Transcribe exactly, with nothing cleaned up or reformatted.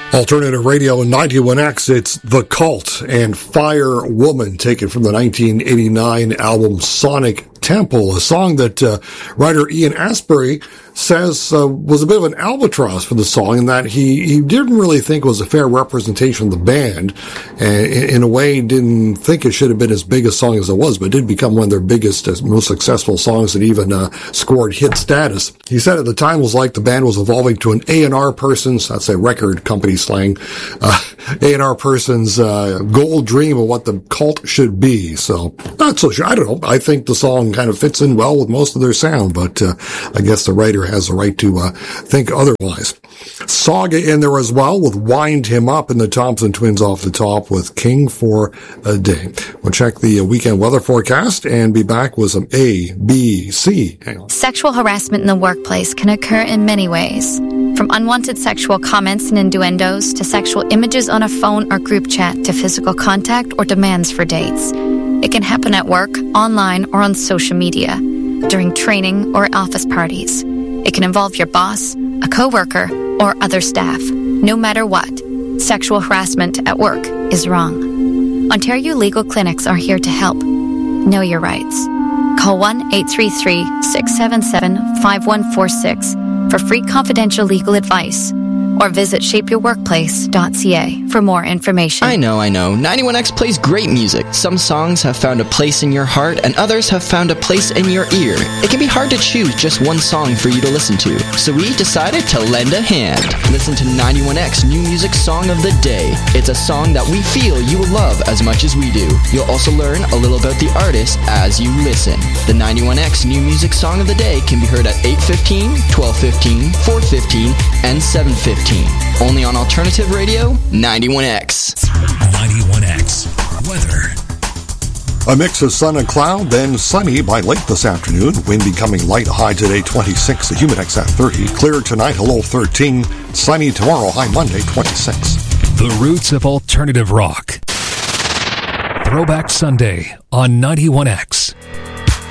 Alternative Radio ninety-one X, it's The Cult and Fire Woman, taken from the nineteen eighty-nine album Sonic Temple, a song that uh, writer Ian Astbury says uh, was a bit of an albatross for the song, in that he, he didn't really think it was a fair representation of the band, and in, in a way didn't think it should have been as big a song as it was, but it did become one of their biggest, uh, most successful songs, that even uh, scored hit status. He said at the time it was like the band was evolving to an A and R person's, that's a record company slang, uh, A and R person's uh, gold dream of what the Cult should be. So, not so sure. I don't know. I think the song kind of fits in well with most of their sound, but uh, I guess the writer has the right to uh, think otherwise. Saga in there as well with Wind Him Up, and the Thompson Twins off the top with King for a Day. We'll check the uh, weekend weather forecast and be back with some A, B, C. Hang on. Sexual harassment in the workplace can occur in many ways. From unwanted sexual comments and innuendos to sexual images on a phone or group chat to physical contact or demands for dates. It can happen at work, online, or on social media, during training or office parties. It can involve your boss, a coworker, or other staff. No matter what, sexual harassment at work is wrong. Ontario Legal Clinics are here to help. Know your rights. Call one eight three three, six seven seven, five one four six for free confidential legal advice, or visit shape your workplace dot c a for more information. I know, I know. ninety-one X plays great music. Some songs have found a place in your heart, and others have found a place in your ear. It can be hard to choose just one song for you to listen to, so we decided to lend a hand. Listen to ninety-one X New Music Song of the Day. It's a song that we feel you will love as much as we do. You'll also learn a little about the artist as you listen. The ninety-one X New Music Song of the Day can be heard at eight fifteen, twelve fifteen, four fifteen, and seven fifteen. Only on Alternative Radio, ninety-one X. ninety-one X. Weather. A mix of sun and cloud, then sunny by late this afternoon. Wind becoming light, high today twenty-six. The humidX at thirty. Clear tonight, a low thirteen. Sunny tomorrow, high Monday twenty-six. The roots of alternative rock. Throwback Sunday on ninety-one X.